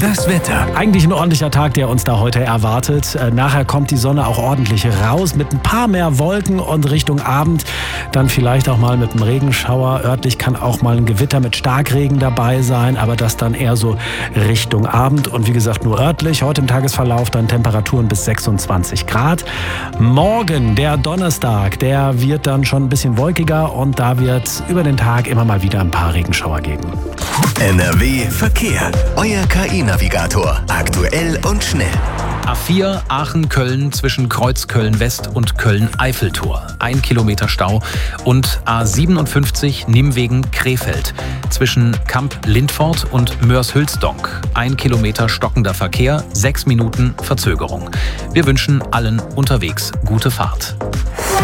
Das Wetter. Eigentlich ein ordentlicher Tag, der uns da heute erwartet. Nachher kommt die Sonne auch ordentlich raus mit ein paar mehr Wolken und Richtung Abend dann vielleicht auch mal mit einem Regenschauer. Örtlich kann auch mal ein Gewitter mit Starkregen dabei sein, aber das dann eher so Richtung Abend und wie gesagt nur örtlich. Heute im Tagesverlauf dann Temperaturen bis 26 Grad. Morgen, der Donnerstag, der wird dann schon ein bisschen wolkiger und da wird es über den Tag immer mal wieder ein paar Regenschauer geben. NRW Verkehr. Euer KI-Navigator. Aktuell und schnell. A4 Aachen-Köln zwischen Kreuzköln-West und Köln-Eiffeltor. 1 Kilometer Stau. Und A57 Nimwegen-Krefeld zwischen Kamp-Lindfort und Moers-Hülsdonk. 1 Kilometer stockender Verkehr, 6 Minuten Verzögerung. Wir wünschen allen unterwegs gute Fahrt.